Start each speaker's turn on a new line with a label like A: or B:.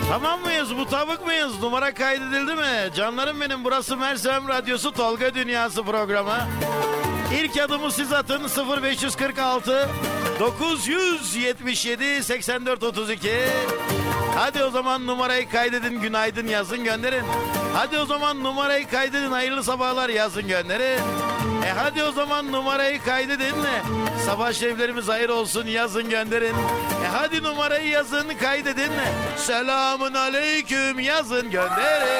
A: Tamam mıyız? Mutabık mıyız? Numara kaydedildi mi? Canlarım benim, burası Mersem Radyosu Tolga Dünyası programı. İlk adımı siz atın. 0546 977 84 32. Hadi o zaman numarayı kaydedin, günaydın yazın gönderin. Hadi o zaman numarayı kaydedin, hayırlı sabahlar yazın gönderin. Hadi o zaman numarayı kaydedin, sabah şeriflerimiz hayır olsun yazın gönderin. Hadi numarayı yazın, kaydedin, selamun aleyküm yazın gönderin.